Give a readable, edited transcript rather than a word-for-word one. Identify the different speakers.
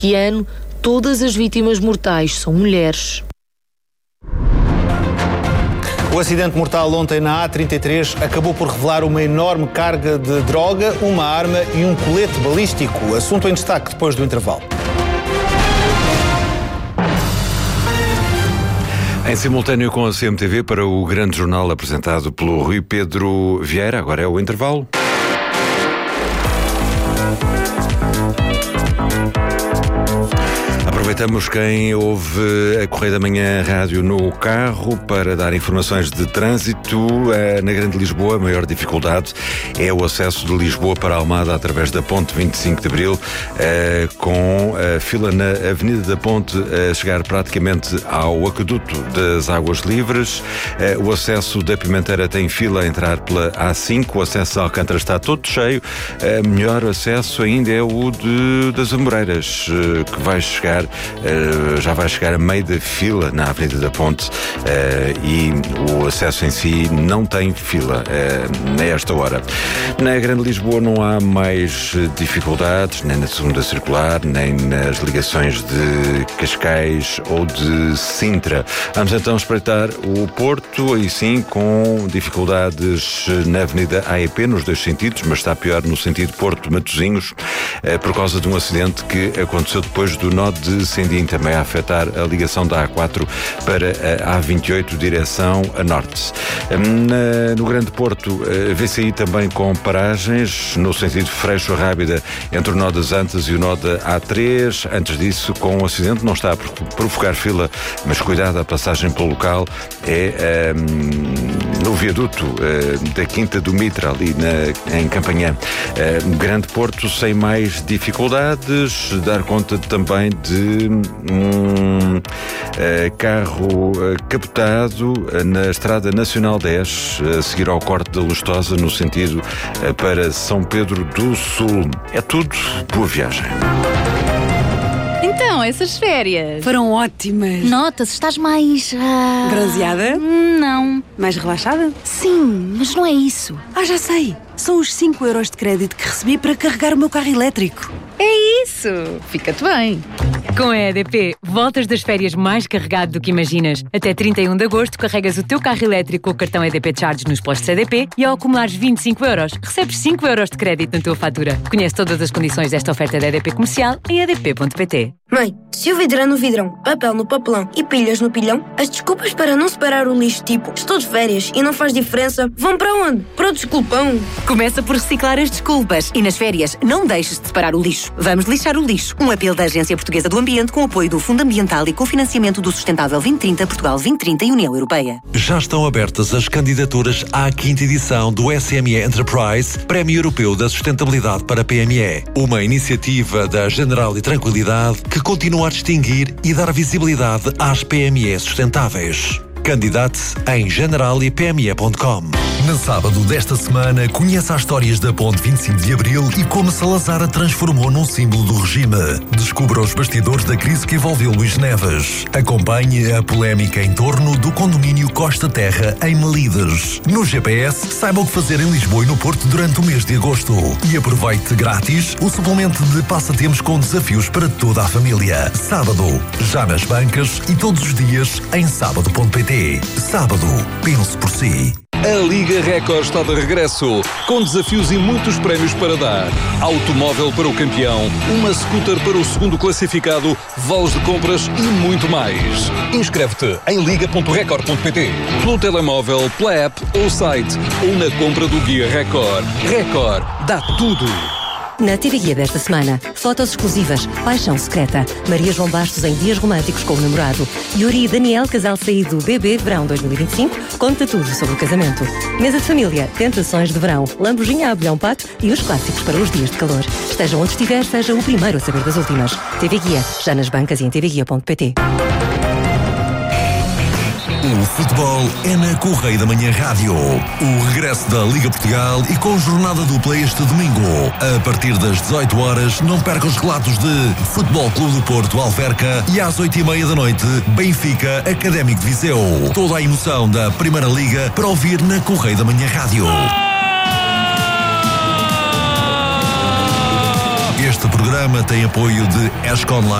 Speaker 1: Este ano, todas as vítimas mortais são mulheres.
Speaker 2: O acidente mortal ontem na A33 acabou por revelar uma enorme carga de droga, uma arma e um colete balístico. Assunto em destaque depois do intervalo.
Speaker 3: Em simultâneo com a CMTV para o grande jornal apresentado pelo Rui Pedro Vieira. Agora é o intervalo. Aproveitamos quem ouve a Correio da Manhã Rádio no carro para dar informações de trânsito. Na Grande Lisboa, a maior dificuldade é o acesso de Lisboa para Almada através da Ponte 25 de Abril, com a fila na Avenida da Ponte a chegar praticamente ao Aqueduto das Águas Livres. O acesso da Pimenteira tem fila a entrar pela A5. O acesso a Alcântara está todo cheio. Melhor acesso ainda é o das Amoreiras, que vai chegar, já vai chegar a meio da fila na Avenida da Ponte, e o acesso em si não tem fila nesta hora. Na Grande Lisboa não há mais dificuldades, nem na segunda circular, nem nas ligações de Cascais ou de Sintra. Vamos então espreitar o Porto, aí sim com dificuldades na Avenida AEP nos dois sentidos, mas está pior no sentido Porto-Matosinhos, por causa de um acidente que aconteceu depois do nó de Sendim, também a afetar a ligação da A4 para a A28, direção a norte. No Grande Porto, VCI também com paragens, no sentido Freixo-Rábida, entre o nó das Antas e o nó da A3. Antes disso, com um acidente, não está a provocar fila, mas cuidado, a passagem pelo local é no viaduto da Quinta do Mitra, ali em Campanhã. Grande Porto sem mais dificuldades, dar conta também de um carro capotado na Estrada Nacional 10, a seguir ao corte da Lustosa, no sentido para São Pedro do Sul. É tudo, boa viagem.
Speaker 4: Então, essas férias
Speaker 5: foram ótimas.
Speaker 4: Nota-se, estás mais...
Speaker 5: Bronzeada?
Speaker 4: Não.
Speaker 5: Mais relaxada?
Speaker 4: Sim, mas não é isso.
Speaker 5: Já sei. São os 5 euros de crédito que recebi para carregar o meu carro elétrico.
Speaker 4: É isso! Fica-te bem.
Speaker 6: Com a EDP, voltas das férias mais carregado do que imaginas. Até 31 de agosto, carregas o teu carro elétrico com o cartão EDP Charge nos postos EDP e ao acumulares 25 euros, recebes 5 euros de crédito na tua fatura. Conhece todas as condições desta oferta da EDP Comercial em edp.pt.
Speaker 7: Mãe, se o vidro é no vidrão, papel no papelão e pilhas no pilhão, as desculpas para não separar o lixo, tipo, estou de férias e não faz diferença, vão para onde? Para o desculpão.
Speaker 8: Começa por reciclar as desculpas e nas férias não deixes de separar o lixo. Vamos lixar o lixo. Um apelo da Agência Portuguesa do Ambiente com apoio do Fundo Ambiental e com financiamento do Sustentável 2030, Portugal 2030 e União Europeia.
Speaker 9: Já estão abertas as candidaturas à 5ª edição do SME Enterprise, Prémio Europeu da Sustentabilidade para PME. Uma iniciativa da General e Tranquilidade que continua a distinguir e dar visibilidade às PME sustentáveis. Candidate-se em generalipme.com.
Speaker 10: Na sábado desta semana, conheça as histórias da Ponte 25 de Abril e como Salazar a transformou num símbolo do regime. Descubra os bastidores da crise que envolveu Luís Neves. Acompanhe a polémica em torno do condomínio Costa Terra em Melides. No GPS, saiba o que fazer em Lisboa e no Porto durante o mês de agosto. E aproveite grátis o suplemento de passatempos com desafios para toda a família. Sábado, já nas bancas e todos os dias em sábado.pt. Sábado, pense por si.
Speaker 11: A Liga Record está de regresso, com desafios e muitos prémios para dar. Automóvel para o campeão, uma scooter para o segundo classificado, vales de compras e muito mais. Inscreve-te em liga.record.pt, pelo telemóvel, pela app ou site, ou na compra do Guia Record. Record, dá tudo.
Speaker 12: Na TV Guia desta semana, fotos exclusivas, paixão secreta, Maria João Bastos em dias românticos com o namorado, Yuri e Daniel, casal saído bebê verão 2025, conta tudo sobre o casamento. Mesa de família, tentações de verão, Lamborghini a abelhão pato e os clássicos para os dias de calor. Esteja onde estiver, seja o primeiro a saber das últimas. TV Guia, já nas bancas e em tvguia.pt.
Speaker 10: O futebol é na Correio da Manhã Rádio. O regresso da Liga Portugal e com jornada dupla este domingo. A partir das 18 horas, não perca os relatos de Futebol Clube do Porto Alverca e às 8h30 da noite, Benfica Académico de Viseu. Toda a emoção da Primeira Liga para ouvir na Correio da Manhã Rádio. Este Este programa tem apoio de ESC Online.